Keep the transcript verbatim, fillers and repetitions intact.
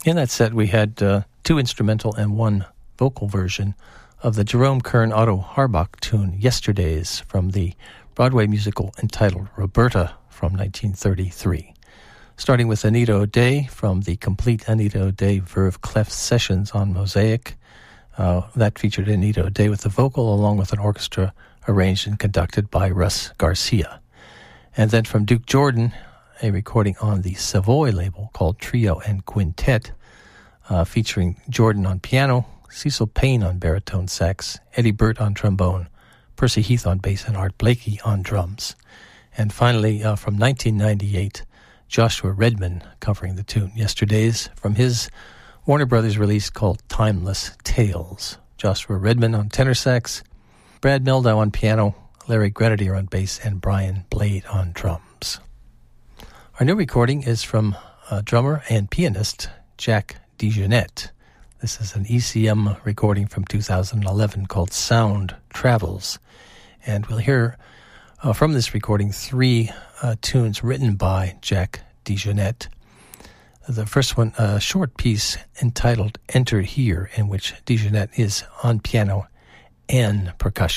In that set, we had uh, two instrumental and one vocal version of the Jerome Kern Otto Harbach tune Yesterdays from the Broadway musical entitled Roberta from nineteen thirty-three. Starting with Anita O'Day from the complete Anita O'Day Verve Clef sessions on Mosaic. Uh, that featured Anita O'Day with the vocal along with an orchestra arranged and conducted by Russ Garcia. And then from Duke Jordan, a recording on the Savoy label called Trio and Quintet, uh, featuring Jordan on piano, Cecil Payne on baritone sax, Eddie Burt on trombone, Percy Heath on bass, and Art Blakey on drums. And finally, uh, from nineteen ninety-eight, Joshua Redman covering the tune Yesterdays from his Warner Brothers release called Timeless Tales. Joshua Redman on tenor sax, Brad Meldau on piano, Larry Grenadier on bass, and Brian Blade on drums. Our new recording is from uh, drummer and pianist Jack DeJohnette. This is an E C M recording from two thousand eleven called Sound Travels. And we'll hear uh, from this recording three uh, tunes written by Jack DeJohnette. The first one, a short piece entitled Enter Here, in which DeJohnette is on piano and percussion.